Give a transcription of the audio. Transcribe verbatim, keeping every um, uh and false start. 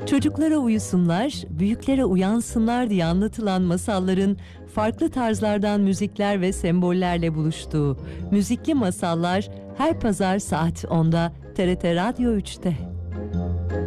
Çocuklara uyusunlar, büyüklere uyansınlar diye anlatılan masalların farklı tarzlardan müzikler ve sembollerle buluştuğu Müzikli Masallar her pazar saat onda T R T Radyo üçte.